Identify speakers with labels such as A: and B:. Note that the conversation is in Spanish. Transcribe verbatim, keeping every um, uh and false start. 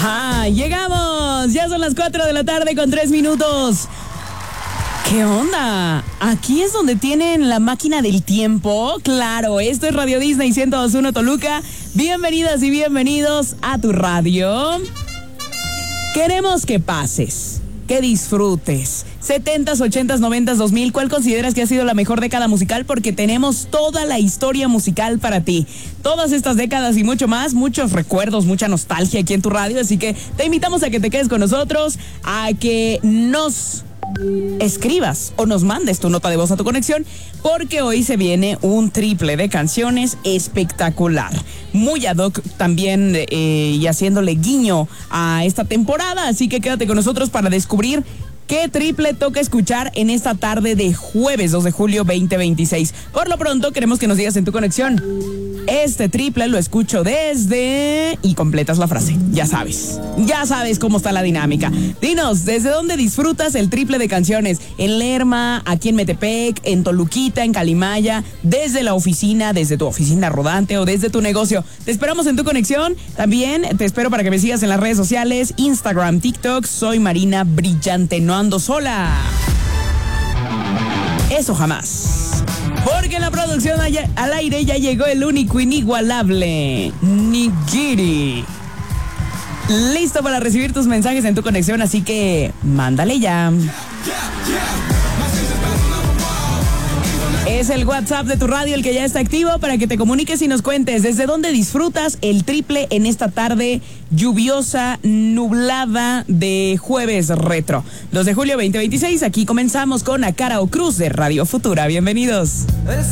A: Ajá, llegamos. Ya son las cuatro de la tarde con tres minutos. ¿Qué onda? ¿Aquí es donde tienen la máquina del tiempo? Claro, esto es Radio Disney ciento dos punto uno Toluca. Bienvenidas y bienvenidos a tu radio. Queremos que pases, que disfrutes. setentas, ochentas, noventas, dos mil. ¿Cuál consideras que ha sido la mejor década musical? Porque tenemos toda la historia musical para ti. Todas estas décadas y mucho más, muchos recuerdos, mucha nostalgia aquí en tu radio. Así que te invitamos a que te quedes con nosotros, a que nos escribas o nos mandes tu nota de voz a tu conexión, porque hoy se viene un triple de canciones espectacular, muy ad hoc también, eh, y haciéndole guiño a esta temporada. Así que quédate con nosotros para descubrir qué triple toca escuchar en esta tarde de jueves dos de julio veinte veintiséis. Por lo pronto queremos que nos digas en tu conexión: este triple lo escucho desde... y completas la frase. Ya sabes, ya sabes cómo está la dinámica. Dinos, ¿desde dónde disfrutas el triple de canciones? En Lerma, aquí en Metepec, en Toluquita, en Calimaya, desde la oficina, desde tu oficina rodante o desde tu negocio. Te esperamos en tu conexión. También te espero para que me sigas en las redes sociales, Instagram, TikTok. Soy Marina Brillante, no ando sola. Eso jamás. Porque en la producción allá, al aire ya llegó el único, inigualable Nigiri. Listo para recibir tus mensajes en tu conexión, así que mándale ya. Es el WhatsApp de tu radio el que ya está activo para que te comuniques y nos cuentes desde dónde disfrutas el triple en esta tarde lluviosa, nublada de jueves retro. dos de julio veinte veintiséis, aquí comenzamos con A Cara o Cruz de Radio Futura. Bienvenidos.